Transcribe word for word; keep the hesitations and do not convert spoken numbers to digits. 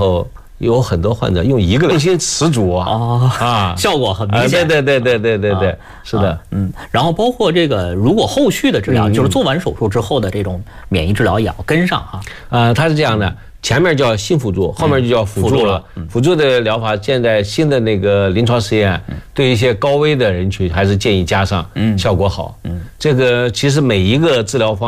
后有很多患者用一个人信心十足啊， 哦啊，效果很明显。 对对对对对对对，是的， 嗯。然后包括这个，如果后续的治疗，就是做完手术之后的这种免疫治疗也要跟上哈。 啊，它是这样的。前面叫新辅助，后面就叫辅助了。辅助的疗法，现在新的那个临床实验，对一些高危的人群还是建议加上，效果好。这个其实每一个治疗方